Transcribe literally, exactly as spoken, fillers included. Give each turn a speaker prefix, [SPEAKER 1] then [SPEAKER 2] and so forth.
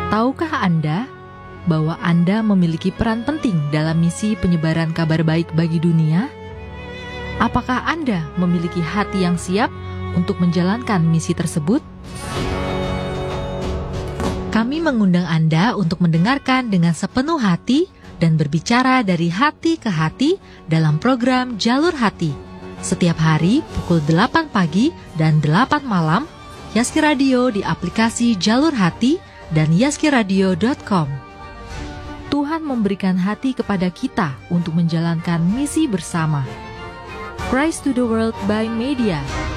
[SPEAKER 1] Tahukah Anda bahwa Anda memiliki peran penting dalam misi penyebaran kabar baik bagi dunia? Apakah Anda memiliki hati yang siap untuk menjalankan misi tersebut? Kami mengundang Anda untuk mendengarkan dengan sepenuh hati dan berbicara dari hati ke hati dalam program Jalur Hati. Setiap hari pukul delapan pagi dan delapan malam, Yaski Radio di aplikasi Jalur Hati dan yaski radio dot com. Tuhan memberikan hati kepada kita untuk menjalankan misi bersama. Christ to the World by Media.